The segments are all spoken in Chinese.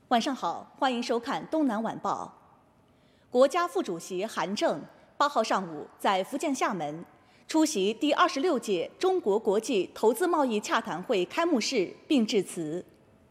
晚上好，欢迎收看《东南晚报》。国家副主席韩正8号上午在福建厦门出席第26届中国国际投资贸易洽谈会开幕式并致辞。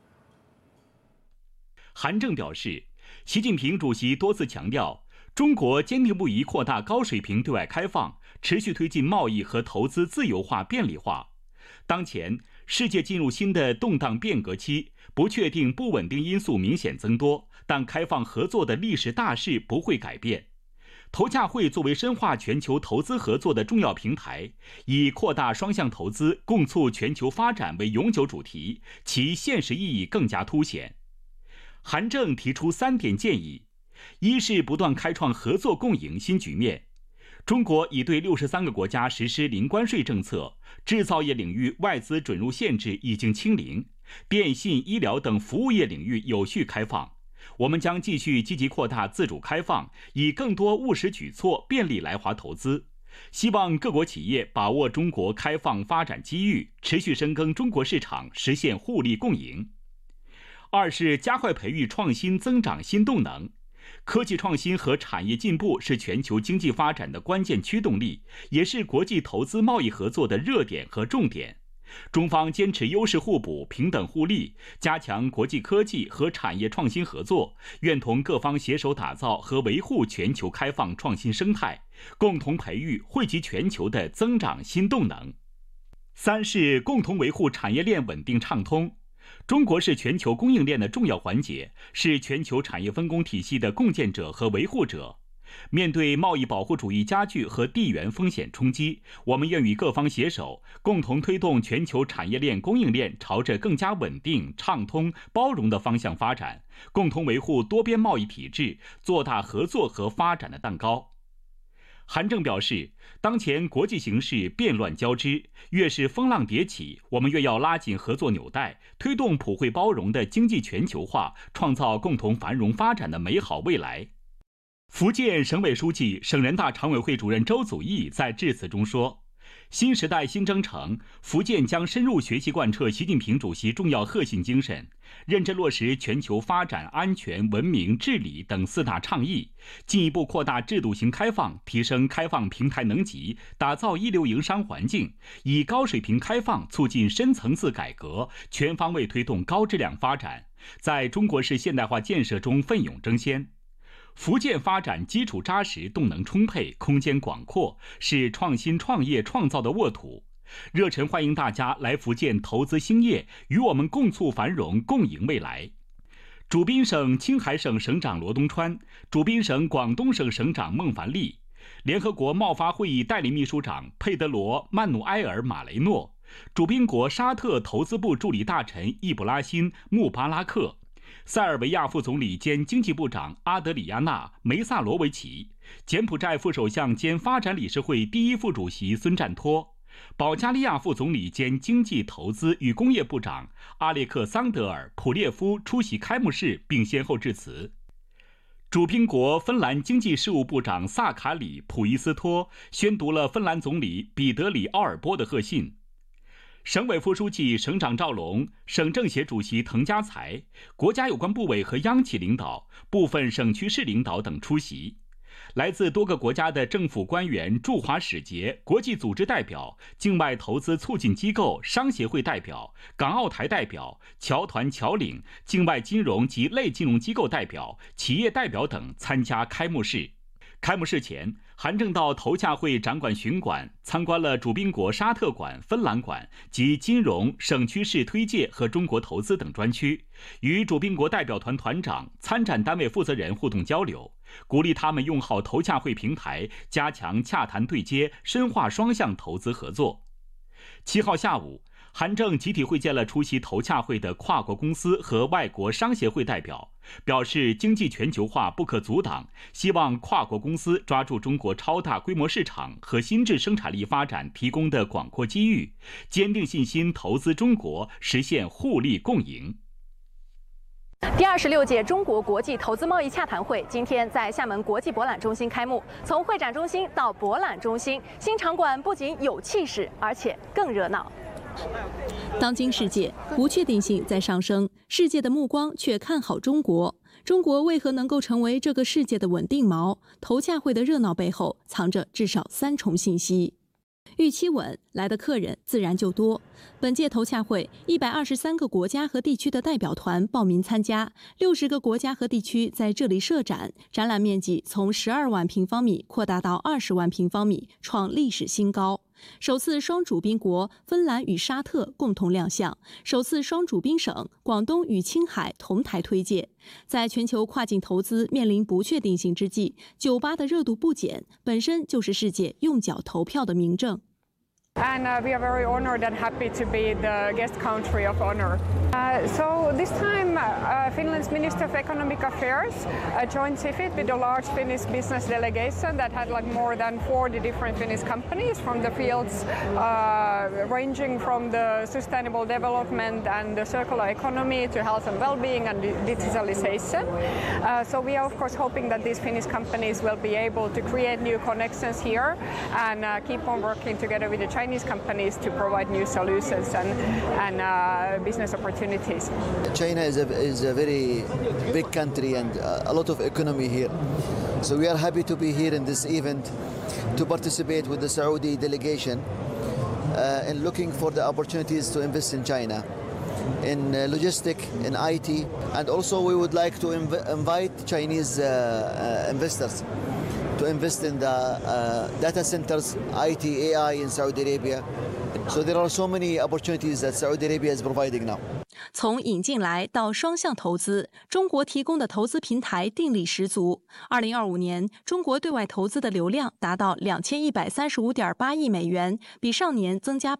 韩正表示，习近平主席多次强调，中国坚定不移扩大高水平对外开放，持续推进贸易和投资自由化便利化。当前，世界进入新的动荡变革期，不确定、不稳定因素明显增多，但开放合作的历史大势不会改变。投洽会作为深化全球投资合作的重要平台，以扩大双向投资、共促全球发展为永久主题，其现实意义更加凸显。韩正提出3点建议：一是不断开创合作共赢新局面。中国已对63个国家实施零关税政策，制造业领域外资准入限制已经清零，电信、医疗等服务业领域有序开放。我们将继续积极扩大自主开放，以更多务实举措便利来华投资。希望各国企业把握中国开放发展机遇，持续深耕中国市场，实现互利共赢。二是加快培育创新增长新动能。科技创新和产业进步是全球经济发展的关键驱动力，也是国际投资贸易合作的热点和重点。中方坚持优势互补、平等互利，加强国际科技和产业创新合作，愿同各方携手打造和维护全球开放创新生态，共同培育惠及全球的增长新动能。三是共同维护产业链稳定畅通。中国是全球供应链的重要环节，是全球产业分工体系的共建者和维护者。面对贸易保护主义加剧和地缘风险冲击，我们愿与各方携手，共同推动全球产业链供应链朝着更加稳定、畅通、包容的方向发展，共同维护多边贸易体制，做大合作和发展的蛋糕。韩正表示，当前国际形势变乱交织，越是风浪迭起，我们越要拉紧合作纽带，推动普惠包容的经济全球化，创造共同繁荣发展的美好未来。福建省委书记、省人大常委会主任周祖义在致辞中说，新时代新征程，福建将深入学习贯彻习近平主席重要核心精神，认真落实全球发展、安全、文明、治理等4大倡议，进一步扩大制度型开放，提升开放平台能级，打造一流营商环境，以高水平开放促进深层次改革，全方位推动高质量发展，在中国式现代化建设中奋勇争先。福建发展基础扎实、动能充沛、空间广阔，是创新创业创造的沃土。热忱欢迎大家来福建投资兴业，与我们共促繁荣、共赢未来。主宾省青海省省长罗东川，主宾省广东省省长孟凡利，联合国贸发会议代理秘书长佩德罗·曼努埃尔·马雷诺，主宾国沙特投资部助理大臣易卜拉欣·穆巴拉克，塞尔维亚副总理兼经济部长阿德里亚娜·梅萨罗维奇，柬埔寨副首相兼发展理事会第1副主席孙占托，保加利亚副总理兼经济投资与工业部长阿列克桑德尔·普列夫出席开幕式并先后致辞。主宾国芬兰经济事务部长萨卡里·普伊斯托宣读了芬兰总理彼得里·奥尔波的贺信。省委副书记、省长赵龙，省政协主席滕家才，国家有关部委和央企领导、部分省区市领导等出席。来自多个国家的政府官员、驻华使节、国际组织代表、境外投资促进机构、商协会代表、港澳台代表、侨团侨领、境外金融及类金融机构代表、企业代表等参加开幕式。开幕式前，韩正到投洽会展馆巡馆，参观了主宾国沙特馆、芬兰馆及金融、省区市推介和中国投资等专区，与主宾国代表团团长、参展单位负责人互动交流，鼓励他们用好投洽会平台，加强洽谈对接，深化双向投资合作。7号下午，韩正集体会见了出席投洽会的跨国公司和外国商协会代表，表示经济全球化不可阻挡，希望跨国公司抓住中国超大规模市场和新质生产力发展提供的广阔机遇，坚定信心投资中国，实现互利共赢。 第26届中国国际投资贸易洽谈会今天在厦门国际博览中心开幕。从会展中心到博览中心，新场馆不仅有气势，而且更热闹。 当今世界不确定性在上升，世界的目光却看好中国。中国为何能够成为这个世界的稳定锚？头洽会的热闹背后藏着至少3重信息。预期稳，来的客人自然就多。本届头洽会，123个国家和地区的代表团报名参加，60个国家和地区在这里设展，展览面积从12万平方米扩大到20万平方米，创历史新高。首次双主宾国芬兰与沙特共同亮相，首次双主宾省广东与青海同台推介。在全球跨境投资面临不确定性之际，酒吧的热度不减，本身就是世界用脚投票的明证。 And we are very honored and happy to be the guest country of honor. So this time, Finland's Minister of Economic Affairs joined CIFIT with a large Finnish business delegation that had like more than 40 different Finnish companies from the fields ranging from the sustainable development and the circular economy to health and well-being and digitalization. So we are of course hoping that these Finnish companies will be able to create new connections here and keep on working together with the Chinese companies to provide new solutions and business opportunities. China is a very big country and a lot of economy here. So we are happy to be here in this event to participate with the Saudi delegation and looking for the opportunities to invest in China, in logistics, in IT, and also we would like to invite Chinese investors to invest in the data centers, IT, AI in Saudi Arabia. So there are so many opportunities that Saudi Arabia is providing now. 从引进来到双向投资，中国提供的投资平台定力十足。2025年，中国对外投资的流量达到2135.8亿美元，比上年增加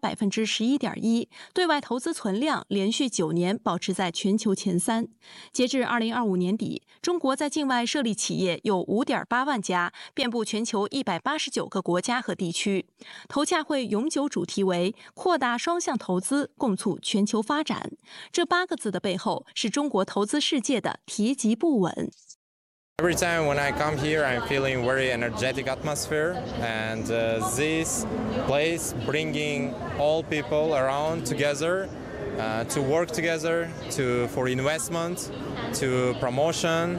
11.1%，对外投资存量连续9年保持在全球前3。截至2025年底，中国在境外设立企业有5.8万家，遍布全球189个国家和地区。头洽会永久主题为“扩大双向投资，共促全球发展”。这8个字的背后是中国投资世界的提及不稳。 Every time when I come here, I'm feeling very energetic atmosphere, and this place bringing all people around together to work together, for investment, to promotion,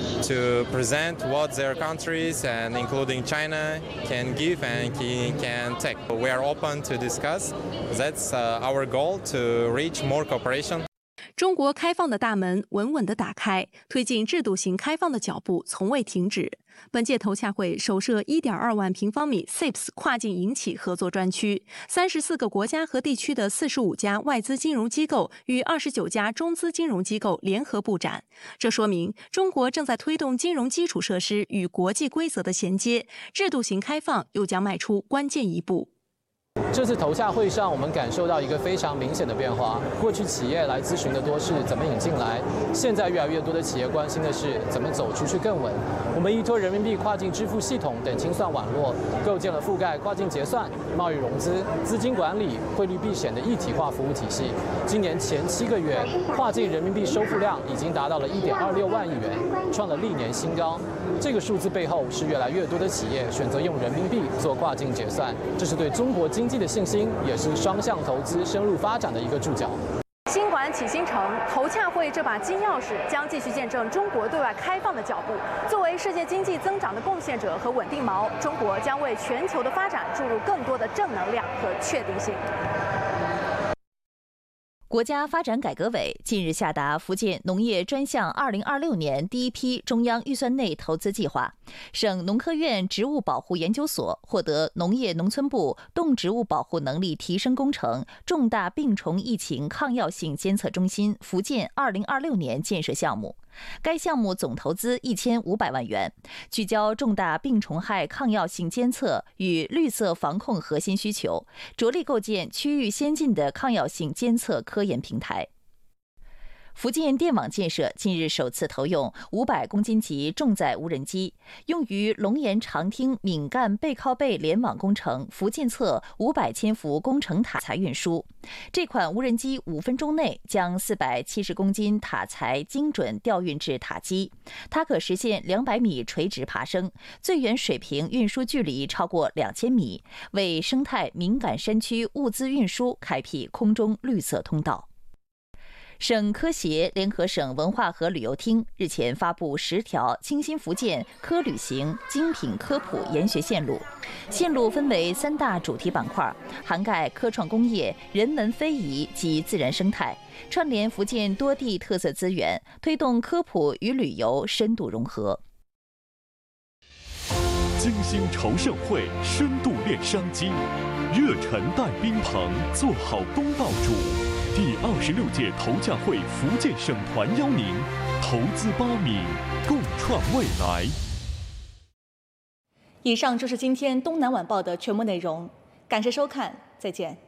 to present what their countries and including China can give and can take. We are open to discuss. That's our goal, to reach more cooperation. 中国开放的大门稳稳地打开，推进制度型开放的脚步从未停止。本届头洽会首设1.2万平方米 CIPS 跨境银企合作专区，34个国家和地区的45家外资金融机构与29家中资金融机构联合布展。这说明中国正在推动金融基础设施与国际规则的衔接，制度型开放又将迈出关键一步。 这次头洽会上，我们感受到一个非常明显的变化。过去企业来咨询的多是怎么引进来，现在越来越多的企业关心的是怎么走出去更稳。我们依托人民币跨境支付系统等清算网络，构建了覆盖跨境结算、贸易融资、资金管理、汇率避险的一体化服务体系。今年前7个月，跨境人民币收付量已经达到了1.26万亿元，创了历年新高。这个数字背后是越来越多的企业选择用人民币做跨境结算，这是对中国经济的信心，也是双向投资深入发展的一个注脚。 新馆启新城，头洽会这把金钥匙将继续见证中国对外开放的脚步。作为世界经济增长的贡献者和稳定锚，中国将为全球的发展注入更多的正能量和确定性。 国家发展改革委近日下达福建农业专项2026年第一批中央预算内投资计划，省农科院植物保护研究所获得农业农村部动植物保护能力提升工程重大病虫疫情抗药性监测中心福建2026年建设项目。该项目总投资1500万元，聚焦重大病虫害抗药性监测与绿色防控核心需求，着力构建区域先进的抗药性监测科研平台。 福建电网建设近日首次投用500公斤级重载无人机，用于龙岩长汀闽赣背靠背联网工程福建侧500千伏工程塔材运输。这款无人机5分钟内将470公斤塔材精准调运至塔基，它可实现200米垂直爬升，最远水平运输距离超过2000米，为生态敏感山区物资运输开辟空中绿色通道。省科协联合省文化和旅游厅日前发布10条清新福建科旅行精品科普研学线路，线路分为3大主题板块，涵盖科创工业、人文非遗及自然生态，串联福建多地特色资源，推动科普与旅游深度融合。 精心筹盛会，深度练商机，热忱带宾朋，做好东道主。第26届投价会福建省团邀您，投资巴闽，共创未来。 以上就是今天《东南晚报》的全部内容，感谢收看，再见。